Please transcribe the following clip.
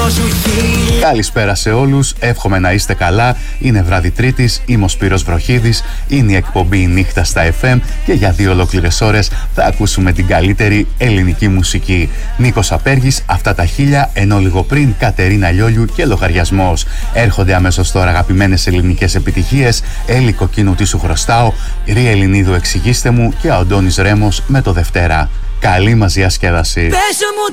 Καλησπέρα σε όλους, εύχομαι να είστε καλά. Είναι βράδυ Τρίτης, είμαι ο Σπύρος Βροχίδης, είναι η εκπομπή η Νύχτα στα FM και για 2 ολόκληρες ώρες θα ακούσουμε την καλύτερη ελληνική μουσική. Νίκος Απέργης, αυτά τα 1000, ενώ λίγο πριν Κατερίνα Λιόλιου και λογαριασμός. Έρχονται αμέσως τώρα αγαπημένες ελληνικές επιτυχίες, Έλλη Κοκκίνου τι σου χρωστάω, Ρή Ελληνίδου εξηγήστε μου και ο Αντώνης Ρέμος με το Δευτέρα. Καλή μας διασκέδαση. Πέσω μου